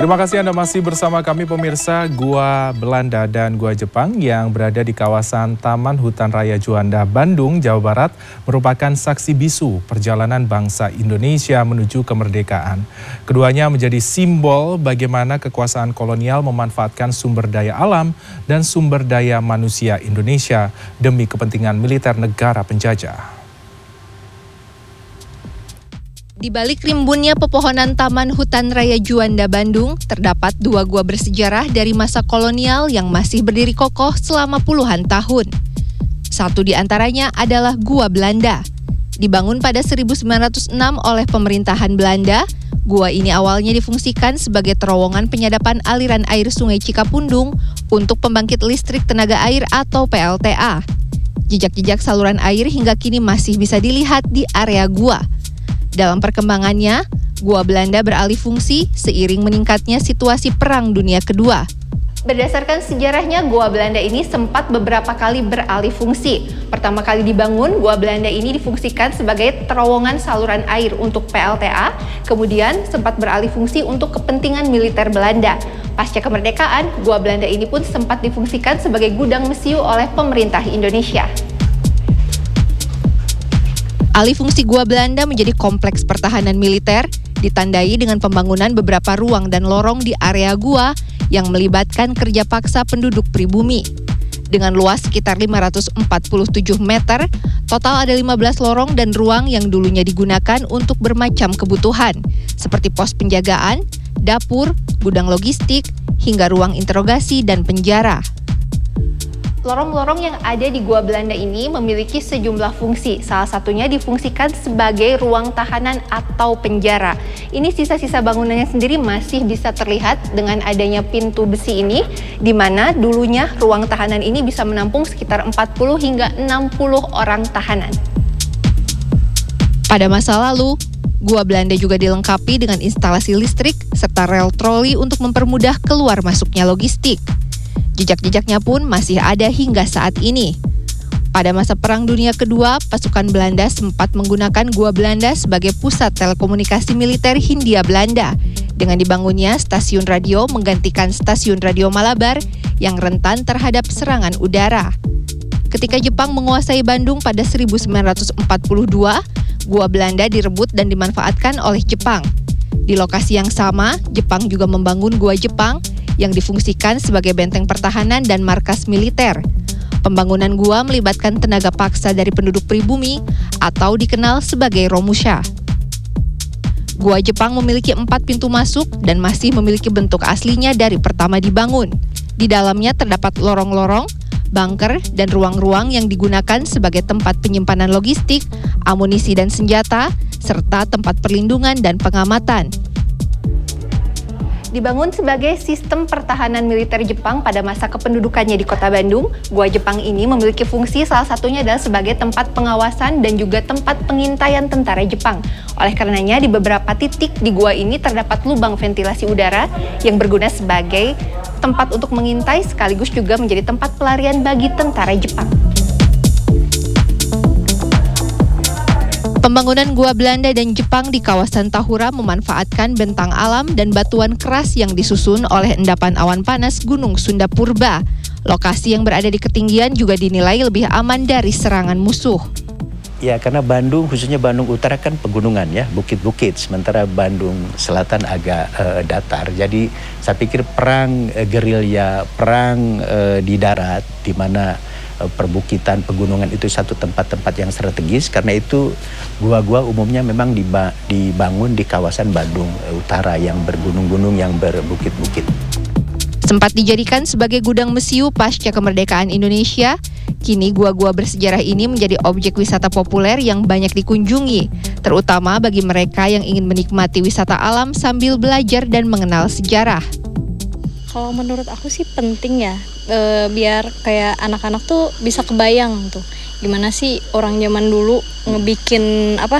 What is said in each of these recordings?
Terima kasih Anda masih bersama kami pemirsa. Gua Belanda dan Gua Jepang yang berada di kawasan Taman Hutan Raya Juanda, Bandung, Jawa Barat merupakan saksi bisu perjalanan bangsa Indonesia menuju kemerdekaan. Keduanya menjadi simbol bagaimana kekuasaan kolonial memanfaatkan sumber daya alam dan sumber daya manusia Indonesia demi kepentingan militer negara penjajah. Di balik rimbunnya pepohonan Taman Hutan Raya Juanda, Bandung, terdapat dua gua bersejarah dari masa kolonial yang masih berdiri kokoh selama puluhan tahun. Satu di antaranya adalah Gua Belanda. Dibangun pada 1906 oleh pemerintahan Belanda, gua ini awalnya difungsikan sebagai terowongan penyadapan aliran air Sungai Cikapundung untuk pembangkit listrik tenaga air atau PLTA. Jejak-jejak saluran air hingga kini masih bisa dilihat di area gua. Dalam perkembangannya, Gua Belanda beralih fungsi seiring meningkatnya situasi Perang Dunia Kedua. Berdasarkan sejarahnya, Gua Belanda ini sempat beberapa kali beralih fungsi. Pertama kali dibangun, Gua Belanda ini difungsikan sebagai terowongan saluran air untuk PLTA, kemudian sempat beralih fungsi untuk kepentingan militer Belanda. Pasca kemerdekaan, Gua Belanda ini pun sempat difungsikan sebagai gudang mesiu oleh pemerintah Indonesia. Alih fungsi Gua Belanda menjadi kompleks pertahanan militer, ditandai dengan pembangunan beberapa ruang dan lorong di area gua yang melibatkan kerja paksa penduduk pribumi. Dengan luas sekitar 547 meter, total ada 15 lorong dan ruang yang dulunya digunakan untuk bermacam kebutuhan, seperti pos penjagaan, dapur, gudang logistik, hingga ruang interogasi dan penjara. Lorong-lorong yang ada di Gua Belanda ini memiliki sejumlah fungsi. Salah satunya difungsikan sebagai ruang tahanan atau penjara. Ini sisa-sisa bangunannya sendiri masih bisa terlihat dengan adanya pintu besi ini, di mana dulunya ruang tahanan ini bisa menampung sekitar 40 hingga 60 orang tahanan. Pada masa lalu, Gua Belanda juga dilengkapi dengan instalasi listrik serta rel troli untuk mempermudah keluar masuknya logistik. Jejak-jejaknya pun masih ada hingga saat ini. Pada masa Perang Dunia Kedua, pasukan Belanda sempat menggunakan Gua Belanda sebagai pusat telekomunikasi militer Hindia Belanda. Dengan dibangunnya stasiun radio menggantikan stasiun radio Malabar yang rentan terhadap serangan udara. Ketika Jepang menguasai Bandung pada 1942, Gua Belanda direbut dan dimanfaatkan oleh Jepang. Di lokasi yang sama, Jepang juga membangun Gua Jepang yang difungsikan sebagai benteng pertahanan dan markas militer. Pembangunan gua melibatkan tenaga paksa dari penduduk pribumi atau dikenal sebagai Romusha. Gua Jepang memiliki 4 pintu masuk dan masih memiliki bentuk aslinya dari pertama dibangun. Di dalamnya terdapat lorong-lorong, bunker, dan ruang-ruang yang digunakan sebagai tempat penyimpanan logistik, amunisi dan senjata, serta tempat perlindungan dan pengamatan. Dibangun sebagai sistem pertahanan militer Jepang pada masa kependudukannya di kota Bandung, Gua Jepang ini memiliki fungsi salah satunya adalah sebagai tempat pengawasan dan juga tempat pengintaian tentara Jepang. Oleh karenanya, di beberapa titik di gua ini terdapat lubang ventilasi udara yang berguna sebagai tempat untuk mengintai sekaligus juga menjadi tempat pelarian bagi tentara Jepang. Pembangunan Gua Belanda dan Jepang di kawasan Tahura memanfaatkan bentang alam dan batuan keras yang disusun oleh endapan awan panas Gunung Sunda Purba. Lokasi yang berada di ketinggian juga dinilai lebih aman dari serangan musuh. Ya, karena Bandung, khususnya Bandung Utara kan pegunungan ya, bukit-bukit. Sementara Bandung Selatan agak datar. Jadi saya pikir perang gerilya, perang di darat, di mana perbukitan, pegunungan itu satu tempat-tempat yang strategis. Karena itu gua-gua umumnya memang dibangun di kawasan Bandung Utara yang bergunung-gunung, yang berbukit-bukit. Sempat dijadikan sebagai gudang mesiu pasca kemerdekaan Indonesia, kini gua-gua bersejarah ini menjadi objek wisata populer yang banyak dikunjungi, terutama bagi mereka yang ingin menikmati wisata alam sambil belajar dan mengenal sejarah. Kalau menurut aku sih penting ya, biar kayak anak-anak tuh bisa kebayang tuh gimana sih orang zaman dulu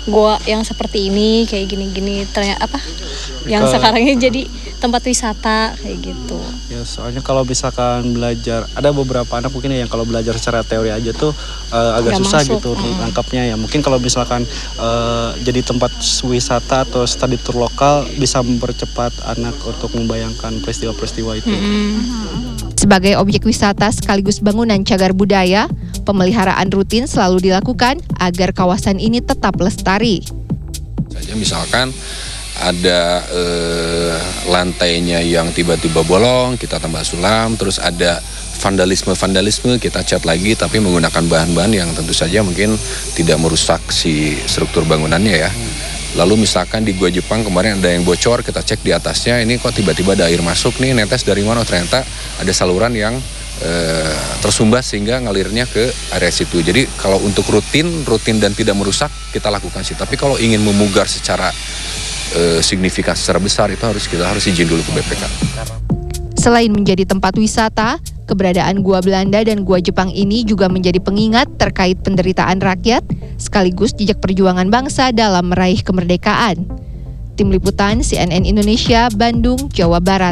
gua yang seperti ini kayak gini-gini ternyata yang sekarang ini jadi tempat wisata kayak gitu. Ya soalnya kalau misalkan belajar, ada beberapa anak mungkin yang kalau belajar secara teori aja tuh agak Nggak susah masuk. gitu nangkapnya ya. Mungkin kalau misalkan jadi tempat wisata atau study tour lokal bisa mempercepat anak untuk membayangkan peristiwa-peristiwa itu. Sebagai objek wisata sekaligus bangunan cagar budaya, pemeliharaan rutin selalu dilakukan agar kawasan ini tetap lestari. Saja misalkan ada lantainya yang tiba-tiba bolong, kita tambah sulam, terus ada vandalisme kita cat lagi tapi menggunakan bahan-bahan yang tentu saja mungkin tidak merusak si struktur bangunannya ya. Lalu misalkan di Gua Jepang kemarin ada yang bocor, kita cek di atasnya, ini kok tiba-tiba ada air masuk nih, netes dari mana? Ternyata ada saluran yang tersumbat sehingga ngalirnya ke area situ. Jadi kalau untuk rutin dan tidak merusak kita lakukan sih. Tapi kalau ingin memugar secara signifikan secara besar itu kita harus izin dulu ke BPK. Selain menjadi tempat wisata, keberadaan Gua Belanda dan Gua Jepang ini juga menjadi pengingat terkait penderitaan rakyat sekaligus jejak perjuangan bangsa dalam meraih kemerdekaan. Tim Liputan CNN Indonesia, Bandung, Jawa Barat.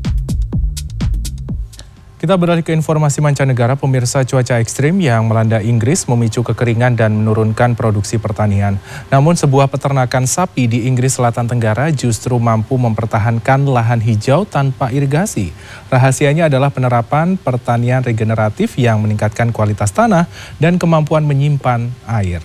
Kita beralih ke informasi mancanegara. Pemirsa, cuaca ekstrim yang melanda Inggris memicu kekeringan dan menurunkan produksi pertanian. Namun sebuah peternakan sapi di Inggris Selatan Tenggara justru mampu mempertahankan lahan hijau tanpa irigasi. Rahasianya adalah penerapan pertanian regeneratif yang meningkatkan kualitas tanah dan kemampuan menyimpan air.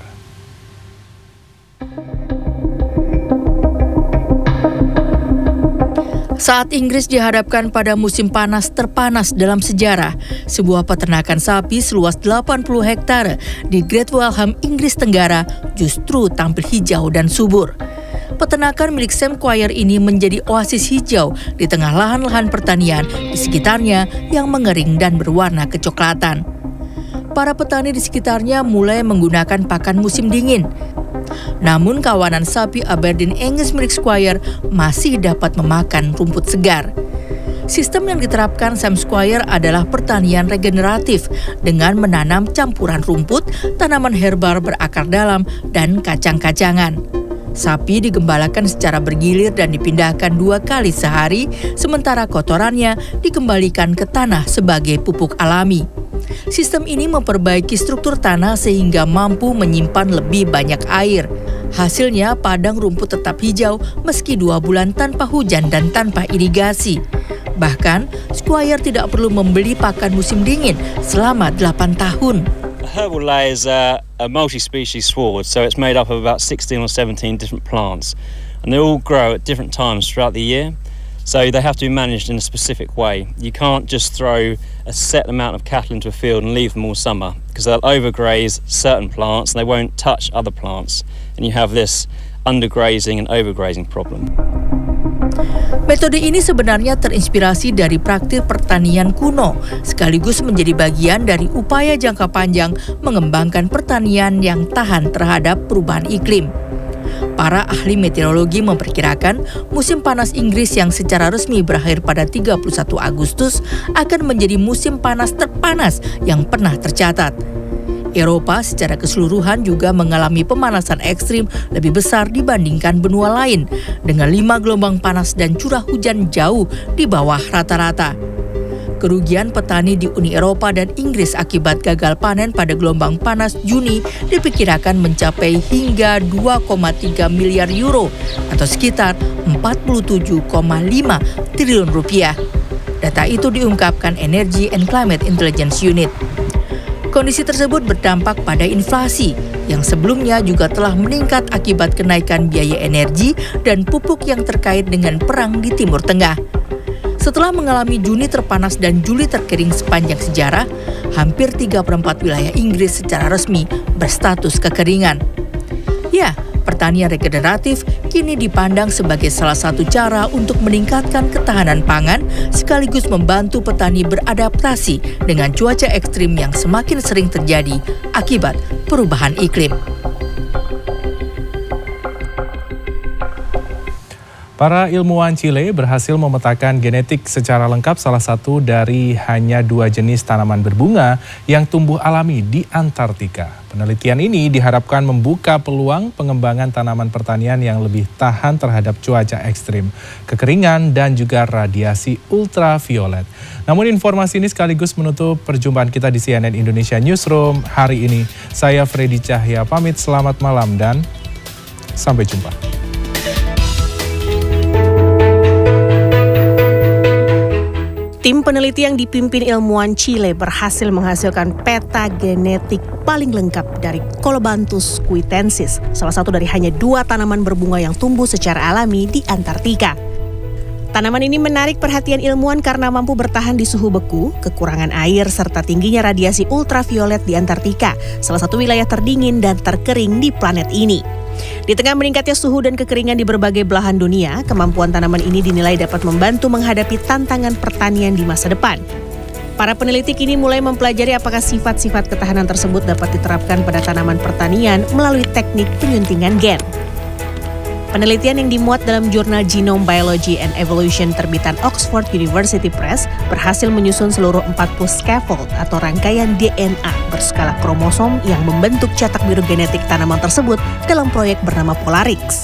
Saat Inggris dihadapkan pada musim panas terpanas dalam sejarah, sebuah peternakan sapi seluas 80 hektare di Great Waltham, Inggris Tenggara justru tampil hijau dan subur. Peternakan milik Sam Squire ini menjadi oasis hijau di tengah lahan-lahan pertanian di sekitarnya yang mengering dan berwarna kecoklatan. Para petani di sekitarnya mulai menggunakan pakan musim dingin. Namun kawanan sapi Aberdeen Angus milik Squire masih dapat memakan rumput segar. Sistem yang diterapkan Sam Squire adalah pertanian regeneratif dengan menanam campuran rumput, tanaman herba berakar dalam, dan kacang-kacangan. Sapi digembalakan secara bergilir dan dipindahkan 2 kali sehari, sementara kotorannya dikembalikan ke tanah sebagai pupuk alami. Sistem ini memperbaiki struktur tanah sehingga mampu menyimpan lebih banyak air. Hasilnya, padang rumput tetap hijau meski 2 bulan tanpa hujan dan tanpa irigasi. Bahkan, Squire tidak perlu membeli pakan musim dingin selama 8 tahun. Herbal lay is a multi-species sward, so it's made up of about 16 or 17 different plants, and they all grow at different times throughout the year. So they have to be managed in a specific way. You can't just throw a set amount of cattle into a field and leave them all summer, because they'll overgraze certain plants and they won't touch other plants. And you have this undergrazing and overgrazing problem. Metode ini sebenarnya terinspirasi dari praktik pertanian kuno, sekaligus menjadi bagian dari upaya jangka panjang mengembangkan pertanian yang tahan terhadap perubahan iklim. Para ahli meteorologi memperkirakan musim panas Inggris yang secara resmi berakhir pada 31 Agustus akan menjadi musim panas terpanas yang pernah tercatat. Eropa secara keseluruhan juga mengalami pemanasan ekstrim lebih besar dibandingkan benua lain, dengan 5 gelombang panas dan curah hujan jauh di bawah rata-rata. Kerugian petani di Uni Eropa dan Inggris akibat gagal panen pada gelombang panas Juni diperkirakan mencapai hingga 2,3 miliar euro atau sekitar 47,5 triliun rupiah. Data itu diungkapkan Energy and Climate Intelligence Unit. Kondisi tersebut berdampak pada inflasi yang sebelumnya juga telah meningkat akibat kenaikan biaya energi dan pupuk yang terkait dengan perang di Timur Tengah. Setelah mengalami Juni terpanas dan Juli terkering sepanjang sejarah, hampir 3/4 wilayah Inggris secara resmi berstatus kekeringan. Ya, pertanian regeneratif kini dipandang sebagai salah satu cara untuk meningkatkan ketahanan pangan sekaligus membantu petani beradaptasi dengan cuaca ekstrim yang semakin sering terjadi akibat perubahan iklim. Para ilmuwan Chile berhasil memetakan genetik secara lengkap salah satu dari hanya 2 jenis tanaman berbunga yang tumbuh alami di Antartika. Penelitian ini diharapkan membuka peluang pengembangan tanaman pertanian yang lebih tahan terhadap cuaca ekstrim, kekeringan, dan juga radiasi ultraviolet. Namun informasi ini sekaligus menutup perjumpaan kita di CNN Indonesia Newsroom hari ini. Saya Freddy Cahya pamit, selamat malam dan sampai jumpa. Tim peneliti yang dipimpin ilmuwan Chile berhasil menghasilkan peta genetik paling lengkap dari Colobanthus cuitensis, salah satu dari hanya 2 tanaman berbunga yang tumbuh secara alami di Antartika. Tanaman ini menarik perhatian ilmuwan karena mampu bertahan di suhu beku, kekurangan air, serta tingginya radiasi ultraviolet di Antartika, salah satu wilayah terdingin dan terkering di planet ini. Di tengah meningkatnya suhu dan kekeringan di berbagai belahan dunia, kemampuan tanaman ini dinilai dapat membantu menghadapi tantangan pertanian di masa depan. Para peneliti kini mulai mempelajari apakah sifat-sifat ketahanan tersebut dapat diterapkan pada tanaman pertanian melalui teknik penyuntingan gen. Penelitian yang dimuat dalam jurnal Genome Biology and Evolution terbitan Oxford University Press berhasil menyusun seluruh 40 scaffold atau rangkaian DNA berskala kromosom yang membentuk cetak biru genetik tanaman tersebut dalam proyek bernama Polarix.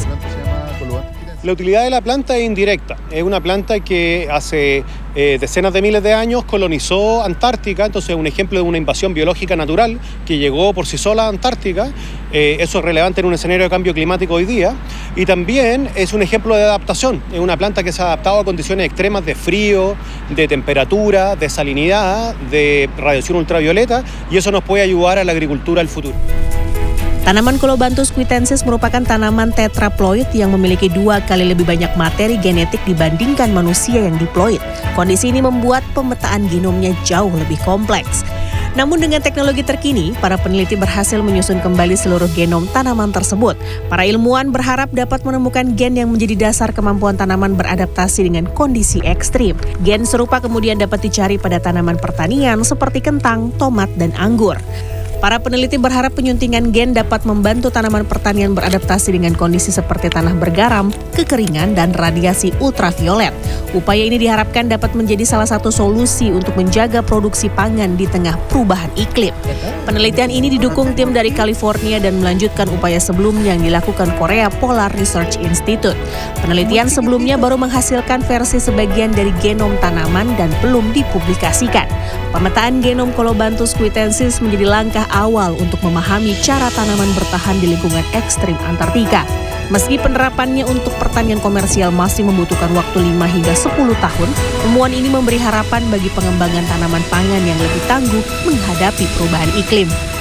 La utilidad de la planta es indirecta. Es una planta que hace decenas de miles de años colonizó Antártica, entonces es un ejemplo de una invasión biológica natural que llegó por sí sola a Antártica. Eso es relevante en un escenario de cambio climático hoy día. Y también es un ejemplo de adaptación. Es una planta que se ha adaptado a condiciones extremas de frío, de temperatura, de salinidad, de radiación ultravioleta, y eso nos puede ayudar a la agricultura del futuro. Tanaman Colobanthus cuitensis merupakan tanaman tetraploid yang memiliki 2 kali lebih banyak materi genetik dibandingkan manusia yang diploid. Kondisi ini membuat pemetaan genomnya jauh lebih kompleks. Namun dengan teknologi terkini, para peneliti berhasil menyusun kembali seluruh genom tanaman tersebut. Para ilmuwan berharap dapat menemukan gen yang menjadi dasar kemampuan tanaman beradaptasi dengan kondisi ekstrim. Gen serupa kemudian dapat dicari pada tanaman pertanian seperti kentang, tomat, dan anggur. Para peneliti berharap penyuntingan gen dapat membantu tanaman pertanian beradaptasi dengan kondisi seperti tanah bergaram, kekeringan, dan radiasi ultraviolet. Upaya ini diharapkan dapat menjadi salah satu solusi untuk menjaga produksi pangan di tengah perubahan iklim. Penelitian ini didukung tim dari California dan melanjutkan upaya sebelumnya yang dilakukan Korea Polar Research Institute. Penelitian sebelumnya baru menghasilkan versi sebagian dari genom tanaman dan belum dipublikasikan. Pemetaan genom Colobanthus cuitensis menjadi langkah awal untuk memahami cara tanaman bertahan di lingkungan ekstrim Antartika. Meski penerapannya untuk pertanian komersial masih membutuhkan waktu 5 hingga 10 tahun, temuan ini memberi harapan bagi pengembangan tanaman pangan yang lebih tangguh menghadapi perubahan iklim.